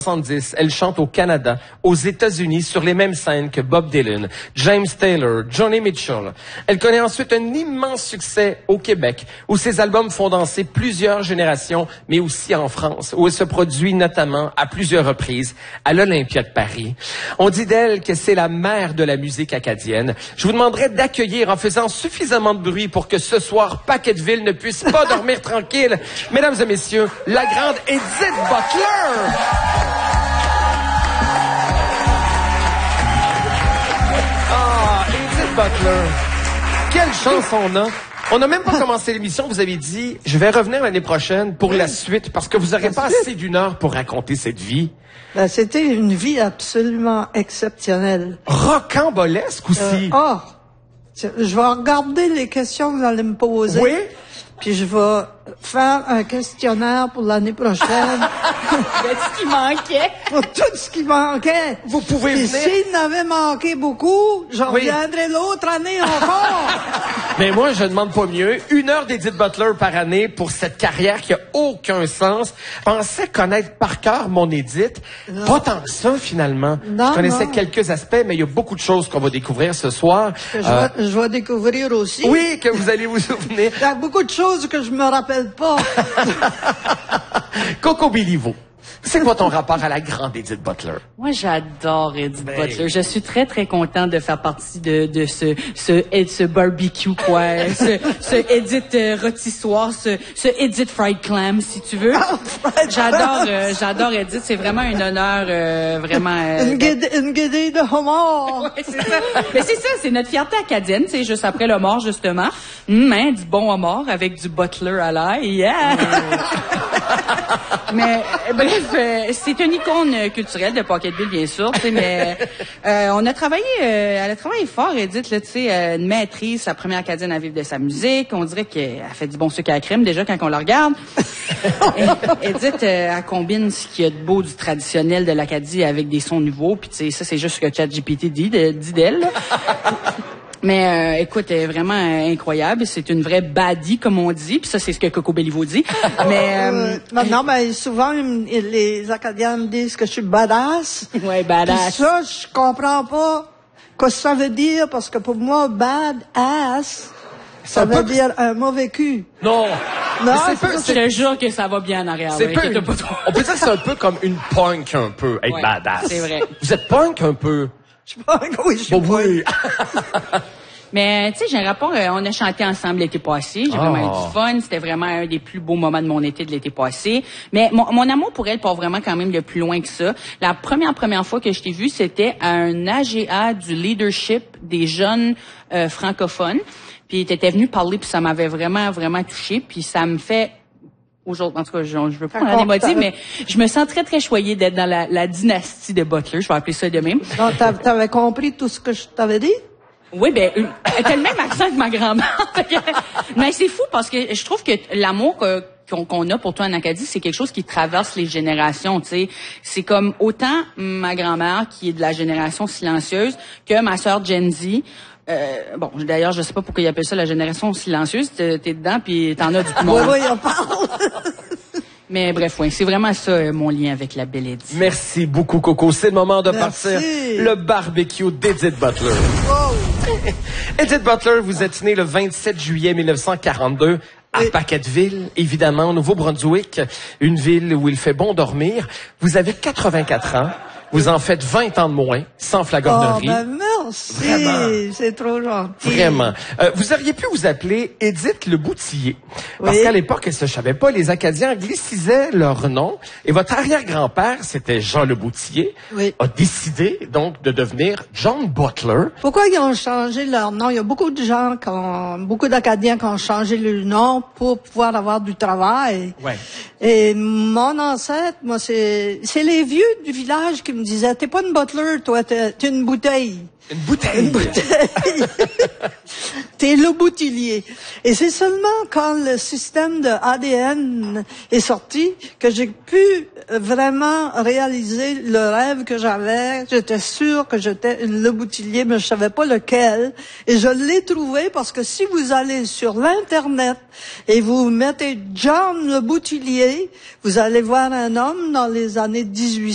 70, elle chante au Canada, aux États-Unis, sur les mêmes scènes que Bob Dylan, James Taylor, Joni Mitchell. Elle connaît ensuite un immense succès au Québec, où ses albums font danser plusieurs générations, mais aussi en France, où elle se produit notamment à plusieurs reprises à l'Olympia de Paris. On dit d'elle que c'est la mère de la musique acadienne. Je vous demanderai d'accueillir en faisant suffisamment de bruit pour que ce soir, Paquetteville ne puisse pas dormir tranquille. Mesdames et messieurs, la grande Edith Butler! Butler. Quelle chance on a. On n'a même pas commencé l'émission. Vous avez dit, je vais revenir l'année prochaine pour la suite parce que vous n'aurez pas assez d'une heure pour raconter cette vie. Ben, c'était une vie absolument exceptionnelle. Rocambolesque aussi. Je vais regarder les questions que vous allez me poser. Oui. Puis je vais faire un questionnaire pour l'année prochaine. Ce qui manquait. Pour tout ce qui manquait. Vous pouvez Puis venir. s'il n'avait manqué beaucoup, je reviendrai l'autre année encore. Mais moi, je ne demande pas mieux. 1 heure d'Edith Butler par année pour cette carrière qui a aucun sens. Je pensais connaître par cœur mon Edith. Non. Pas tant que ça, finalement. Non, je connaissais non. quelques aspects, mais il y a beaucoup de choses qu'on va découvrir ce soir. Je vais découvrir aussi. Oui, que vous allez vous souvenir. Il y a beaucoup de choses que je me rappelle pas. Coco Béliveau, c'est quoi ton rapport à la grande Edith Butler? Moi, j'adore Edith Butler. Je suis très, très contente de faire partie de ce barbecue, quoi. ce Edith rôtissoir, ce Edith fried clam, si tu veux. J'adore Edith. C'est vraiment un honneur, vraiment. Une guédée de homard. Ouais, c'est ça. Mais c'est ça, c'est notre fierté acadienne, c'est juste après le mort, justement. Du bon homard avec du Butler à l'ail. Yeah! Mais, bref, c'est une icône culturelle de Paquetteville, bien sûr, tu sais, mais on a travaillé, elle a travaillé fort, Edith, là, tu sais, une maîtrise, la première acadienne à vivre de sa musique. On dirait qu'elle fait du bon sucre à la crème, déjà, quand on la regarde. Edith, elle combine ce qu'il y a de beau du traditionnel de l'Acadie avec des sons nouveaux, puis tu sais, ça, c'est juste ce que ChatGPT dit d'elle, là. Mais écoute, elle est vraiment incroyable. C'est une vraie baddie, comme on dit. Puis ça, c'est ce que Coco Béliveau dit. Mais non, mais souvent, les Acadiens me disent que je suis badass. Ouais, badass. Puis ça, je comprends pas ce que ça veut dire, parce que pour moi, badass, ça veut dire un mauvais cul. Non. Non, je te jure que ça va bien en arrière. On peut dire que c'est un peu comme une punk, un peu, être badass. C'est vrai. Vous êtes punk un peu? Je suis punk, oui, je suis punk. Oui. Mais, tu sais, j'ai un rapport, on a chanté ensemble l'été passé. J'ai vraiment eu du fun. C'était vraiment un des plus beaux moments de mon été de l'été passé. Mais mon amour pour elle part vraiment quand même le plus loin que ça. La première fois que je t'ai vue, c'était à un AGA du leadership des jeunes francophones. Puis t'étais venue parler, puis ça m'avait vraiment, vraiment touchée. Puis ça me fait... Aujourd'hui, en tout cas, je veux pas en émotive, mais je me sens très, très choyée d'être dans la dynastie de Butler. Je vais appeler ça de même. Donc, t'avais compris tout ce que je t'avais dit? Oui, ben, elle a le même accent que ma grand-mère. Mais c'est fou parce que je trouve que l'amour qu'on a pour toi en Acadie, c'est quelque chose qui traverse les générations, tu sais. C'est comme autant ma grand-mère qui est de la génération silencieuse que ma sœur Gen Z. Bon, d'ailleurs, je sais pas pourquoi ils appellent ça la génération silencieuse. T'es dedans puis t'en as du monde. Oui, on parle. Mais bref, oui, c'est vraiment ça mon lien avec la belle Edith. Merci beaucoup, Coco. C'est le moment de partir le barbecue d'Edith Butler. Wow. Edith Butler, vous êtes née le 27 juillet 1942 à Paquetteville, évidemment, au Nouveau-Brunswick, une ville où il fait bon dormir. Vous avez 84 ans. Vous en faites 20 ans de moins, sans flagornerie. Oh, ben merci. C'est trop gentil. Vraiment. Vous auriez pu vous appeler Edith Le Boutillier. Parce qu'à l'époque, elle ne savait pas, les Acadiens anglicisaient leur nom. Et votre arrière-grand-père, c'était Jean Le Boutillier, a décidé donc de devenir John Butler. Pourquoi ils ont changé leur nom? Il y a beaucoup de gens, beaucoup d'Acadiens qui ont changé le nom pour pouvoir avoir du travail. Ouais. Et mon ancêtre, moi, c'est les vieux du village qui me disaient, t'es pas une Butler, toi, t'es une bouteille. Une bouteille. Une bouteille. T'es le boutillier. Et c'est seulement quand le système de ADN est sorti que j'ai pu vraiment réaliser le rêve que j'avais. J'étais sûre que j'étais le boutillier, mais je savais pas lequel. Et je l'ai trouvé parce que si vous allez sur l'Internet et vous mettez John le Boutillier, vous allez voir un homme dans les années 1800